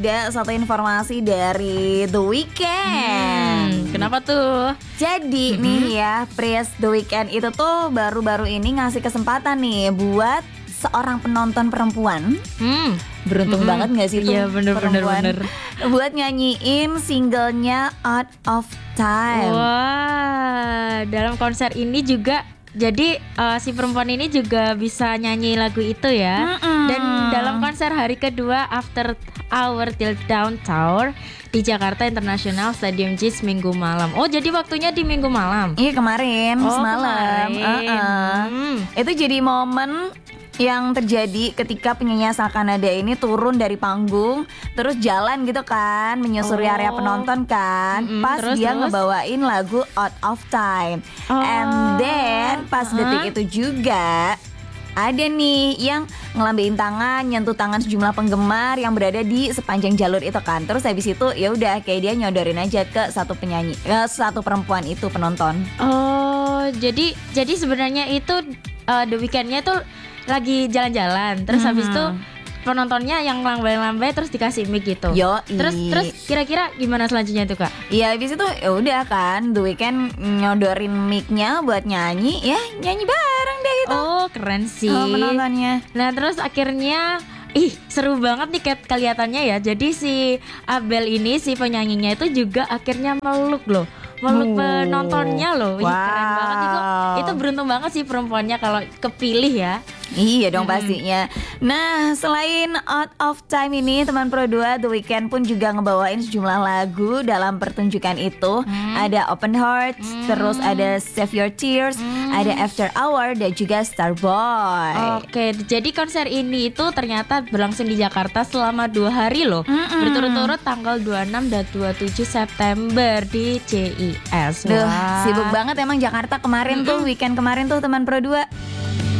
ada satu informasi dari The Weeknd. Kenapa tuh? Jadi nih ya, Pris The Weeknd itu tuh baru-baru ini ngasih kesempatan nih buat seorang penonton perempuan. Beruntung banget gak sih tuh? Iya, bener. Buat nyanyiin singlenya Out of Time. Wah, dalam konser ini juga jadi si perempuan ini juga bisa nyanyi lagu itu ya. Dan dalam konser hari kedua After Hour Till Dawn Tour di Jakarta International Stadium Jis Minggu malam. Oh, jadi waktunya di Minggu malam. Iya, kemarin semalam. Itu jadi momen yang terjadi ketika penyanyi asal Kanada ini turun dari panggung, terus jalan gitu kan, menyusuri area penonton kan, pas dia ngebawain lagu Out of Time. And then pas detik itu juga ada nih yang ngelambein tangan, nyentuh tangan sejumlah penggemar yang berada di sepanjang jalur itu kan. Terus habis itu ya udah kayak dia nyodorin aja ke satu penyanyi, satu perempuan itu penonton. Oh, jadi sebenarnya itu The Weeknd-nya tuh lagi jalan-jalan, terus habis itu penontonnya yang lambai-lambai terus dikasih mic gitu. Terus kira-kira gimana selanjutnya tuh Kak? Iya, habis itu ya udah kan The Weeknd nyodorin mic-nya buat nyanyi, ya nyanyi bareng deh itu. Oh, keren sih. Penontonnya. Nah, terus akhirnya seru banget nih kelihatannya ya. Jadi si Abel ini, si penyanyinya itu juga akhirnya meluk penontonnya loh. Keren banget nih kok. Itu beruntung banget sih perempuannya kalau kepilih ya. Iya dong pastinya. Nah, selain Out of Time ini, teman Pro 2 The Weeknd pun juga ngebawain sejumlah lagu dalam pertunjukan itu. Ada Open Heart, terus ada Save Your Tears, ada After Hour, dan juga Starboy. Oke, jadi konser ini itu ternyata berlangsung di Jakarta selama 2 hari loh. Berturut-turut tanggal 26 dan 27 September di CIS. Duh, sibuk banget emang Jakarta kemarin tuh, weekend kemarin tuh teman Pro 2.